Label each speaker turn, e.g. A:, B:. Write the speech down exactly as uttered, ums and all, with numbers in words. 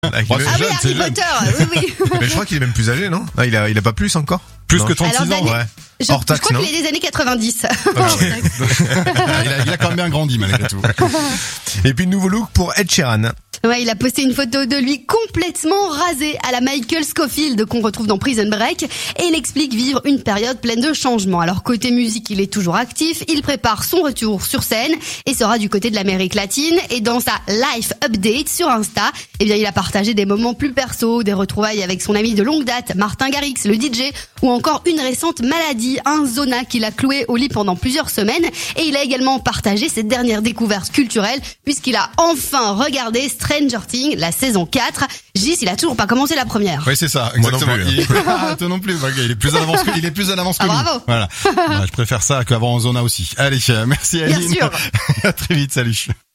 A: Avec
B: Bon,
A: le-
B: c'est
C: Ah oui,
B: jeune,
C: Harry
B: c'est jeune.
C: Potter, oui, oui.
A: Mais je crois qu'il est même plus âgé, non? Ah, il a, il a pas plus encore?
B: Plus
A: Non.
B: que trente-six
C: Alors,
B: ans.
C: d'année-
A: Ouais.
C: Je,
A: Hors
C: je
A: taxe,
C: crois
A: non?
C: qu'il est des années quatre-vingt-dix.
B: il, a, il a quand même bien grandi malgré tout.
A: Et puis, nouveau look pour Ed Sheeran.
C: Ouais, il a posté une photo de lui complètement rasé à la Michael Scofield qu'on retrouve dans Prison Break et il explique vivre une période pleine de changements. Alors côté musique, il est toujours actif, il prépare son retour sur scène et sera du côté de l'Amérique latine et dans sa Life Update sur Insta, eh bien il a partagé des moments plus perso, des retrouvailles avec son ami de longue date Martin Garrix, le D J, ou encore une récente maladie, un zona qu'il a cloué au lit pendant plusieurs semaines et il a également partagé ses dernières découvertes culturelles puisqu'il a enfin regardé Stranger Things, la saison quatre. Gis, il a toujours pas commencé la première.
B: Oui, c'est ça,
A: Moi non
B: exactement.
A: plus,
B: Il est, ah, toi non plus. Ok, il est plus en avance que, il est plus en avance que
C: Ah,
B: nous.
C: bravo.
B: Voilà. Bah, je préfère ça qu'avant en Zona aussi. Allez, euh, merci
C: Bien
B: Aline.
C: sûr.
B: À très vite, salut.